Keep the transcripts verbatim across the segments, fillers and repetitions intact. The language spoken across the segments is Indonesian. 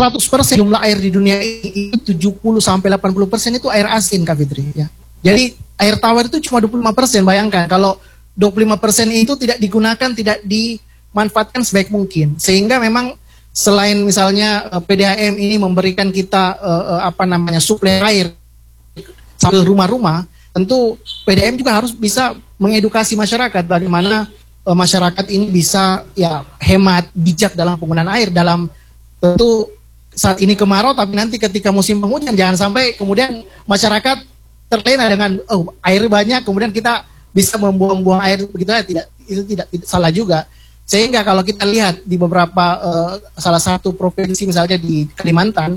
seratus persen jumlah air di dunia ini, tujuh puluh sampai delapan puluh persen itu air asin, Kak Fitri. Ya. Jadi air tawar itu cuma dua puluh lima persen, bayangkan kalau dua puluh lima persen itu tidak digunakan, tidak dimanfaatkan sebaik mungkin. Sehingga memang selain misalnya uh, P D A M ini memberikan kita uh, uh, apa namanya suplai air sampai rumah-rumah, tentu P D A M juga harus bisa mengedukasi masyarakat bagaimana uh, masyarakat ini bisa ya hemat, bijak dalam penggunaan air. Dalam tentu saat ini kemarau, tapi nanti ketika musim penghujan jangan sampai kemudian masyarakat terlena dengan oh air banyak kemudian kita bisa membuang-buang air begitu ya, tidak, itu tidak, tidak salah juga. Sehingga kalau kita lihat di beberapa uh, salah satu provinsi misalnya di Kalimantan,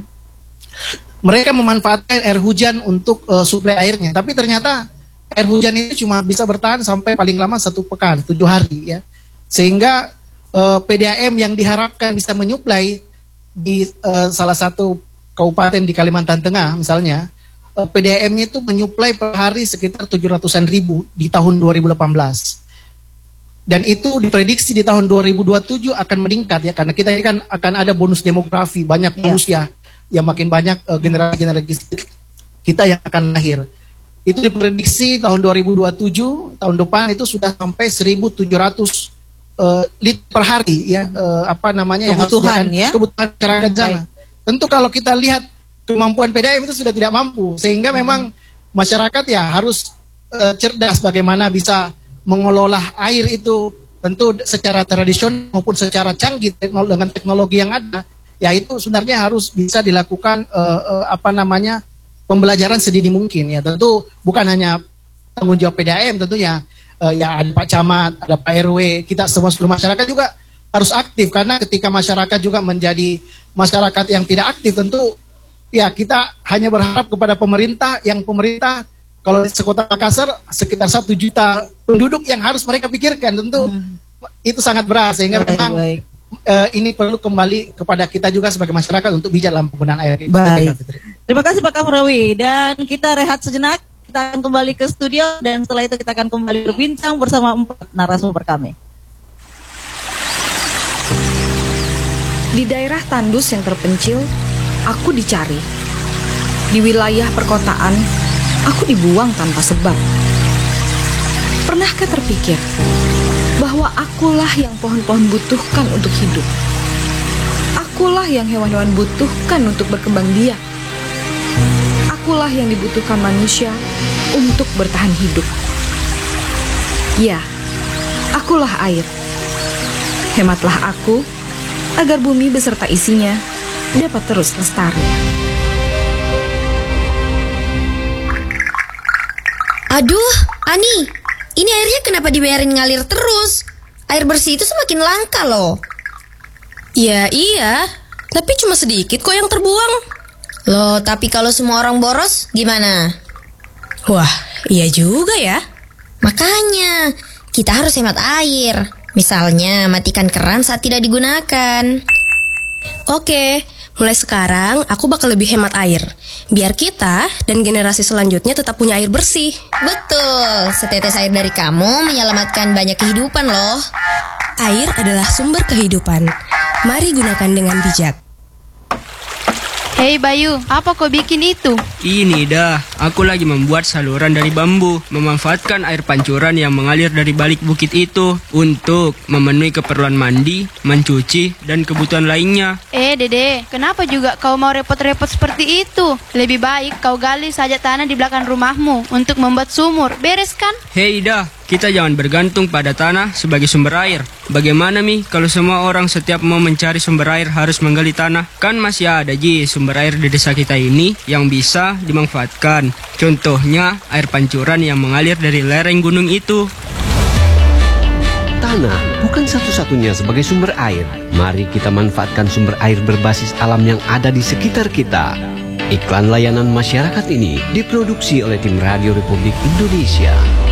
mereka memanfaatkan air hujan untuk uh, suplai airnya, tapi ternyata air hujan itu cuma bisa bertahan sampai paling lama satu pekan, tujuh hari ya. Sehingga uh, P D A M yang diharapkan bisa menyuplai di uh, salah satu kabupaten di Kalimantan Tengah misalnya, uh, P D A M-nya itu menyuplai per hari sekitar tujuh ratusan ribu di tahun dua ribu delapan belas. Dan itu diprediksi di tahun dua ribu dua puluh tujuh akan meningkat ya, karena kita ini kan akan ada bonus demografi, banyak manusia ya, yang makin banyak uh, generasi-generasi kita yang akan lahir. Itu diprediksi tahun dua ribu dua puluh tujuh, tahun depan itu sudah sampai seribu tujuh ratus uh, liter per hari ya, uh, apa namanya kebutuhan yang ya, kebutuhan masyarakat sana. Tentu kalau kita lihat kemampuan P D A M itu sudah tidak mampu, sehingga hmm. memang masyarakat ya harus uh, cerdas bagaimana bisa mengelola air itu, tentu secara tradisional maupun secara canggih teknologi, dengan teknologi yang ada, ya itu sebenarnya harus bisa dilakukan uh, uh, apa namanya pembelajaran sedini mungkin ya. Tentu bukan hanya tanggung jawab P D A M tentunya, uh, ya ada Pak Camat, ada Pak R W, kita semua seluruh masyarakat juga harus aktif, karena ketika masyarakat juga menjadi masyarakat yang tidak aktif, tentu ya kita hanya berharap kepada pemerintah, yang pemerintah kalau di Kota Makassar sekitar satu juta penduduk yang harus mereka pikirkan, tentu hmm. itu sangat berat, sehingga baik, memang baik. Uh, ini perlu kembali kepada kita juga sebagai masyarakat untuk bijak dalam penggunaan air. Baik. Terima kasih Pak Kamrawi, dan kita rehat sejenak, kita akan kembali ke studio, dan setelah itu kita akan kembali berbincang bersama empat narasumber kami. Di daerah tandus yang terpencil, aku dicari. Di wilayah perkotaan, aku dibuang tanpa sebab. Pernahkah terpikir bahwa akulah yang pohon-pohon butuhkan untuk hidup? Akulah yang hewan-hewan butuhkan untuk berkembang biak. Akulah yang dibutuhkan manusia untuk bertahan hidup. Ya, akulah air. Hematlah aku agar bumi beserta isinya dapat terus lestari. Aduh, Ani, ini airnya kenapa dibiarin ngalir terus? Air bersih itu semakin langka loh. Ya iya, tapi cuma sedikit kok yang terbuang. Loh, tapi kalau semua orang boros gimana? Wah, iya juga ya. Makanya, kita harus hemat air. Misalnya, matikan keran saat tidak digunakan. Oke, mulai sekarang aku bakal lebih hemat air, biar kita dan generasi selanjutnya tetap punya air bersih. Betul, setetes air dari kamu menyelamatkan banyak kehidupan loh. Air adalah sumber kehidupan. Mari gunakan dengan bijak. Hei Bayu, apa kau bikin itu? Ini dah, aku lagi membuat saluran dari bambu, memanfaatkan air pancuran yang mengalir dari balik bukit itu untuk memenuhi keperluan mandi, mencuci, dan kebutuhan lainnya. Eh Dede, kenapa juga kau mau repot-repot seperti itu? Lebih baik kau gali saja tanah di belakang rumahmu untuk membuat sumur, beres kan? Hei dah, kita jangan bergantung pada tanah sebagai sumber air. Bagaimana Mi, kalau semua orang setiap mau mencari sumber air harus menggali tanah? Kan masih ada Ji sumber air di desa kita ini yang bisa dimanfaatkan. Contohnya air pancuran yang mengalir dari lereng gunung itu. Tanah bukan satu-satunya sebagai sumber air. Mari kita manfaatkan sumber air berbasis alam yang ada di sekitar kita. Iklan layanan masyarakat ini diproduksi oleh tim Radio Republik Indonesia.